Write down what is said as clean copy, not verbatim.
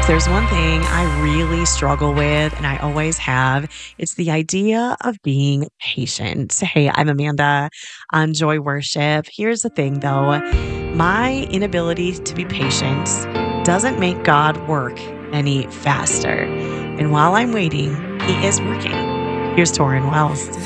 If there's one thing I really struggle with, and I always have, it's the idea of being patient. Hey, I'm Amanda on Joy Worship. Here's the thing though, my inability to be patient doesn't make God work any faster. And while I'm waiting, He is working. Here's Torrin Wells.